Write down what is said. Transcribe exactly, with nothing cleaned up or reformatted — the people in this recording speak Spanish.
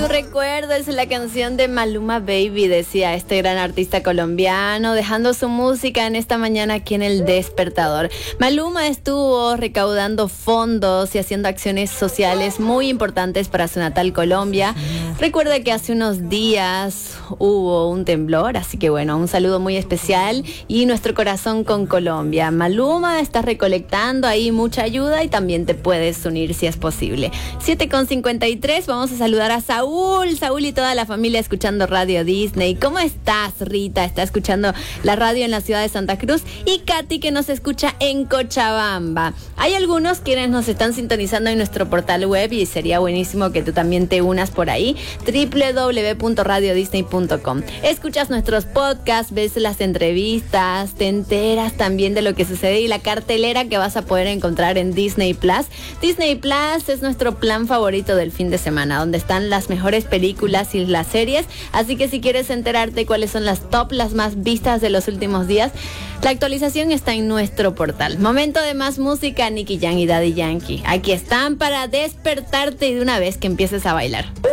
tu recuerdo es la canción de Maluma Baby, decía este gran artista colombiano, dejando su música en esta mañana aquí en El Despertador. Maluma estuvo recaudando fondos y haciendo acciones sociales muy importantes para su natal Colombia. Recuerda que hace unos días hubo un temblor, así que bueno, un saludo muy especial y nuestro corazón con Colombia. Maluma está recolectando ahí mucha ayuda y también te puedes unir si es posible. siete con cincuenta y tres, vamos a saludar a Saúl, Saúl y toda la familia escuchando Radio Disney. ¿Cómo estás, Rita? Está escuchando la radio en la ciudad de Santa Cruz y Katy que nos escucha en Cochabamba. Hay algunos quienes nos están sintonizando en nuestro portal web y sería buenísimo que tú también te unas por ahí, doble u doble u doble u punto radio disney punto com. Escuchas nuestros podcasts, ves las entrevistas, te enteras también de lo que sucede y la cartelera que vas a poder encontrar en Disney Plus. Disney Plus es nuestro plan favorito del fin de semana, donde están las mejores películas y las series, así que si quieres enterarte cuáles son las top, las más vistas de los últimos días, la actualización está en nuestro portal. Momento de más música, Nicky Jam y Daddy Yankee. Aquí están para despertarte y de una vez que empieces a bailar.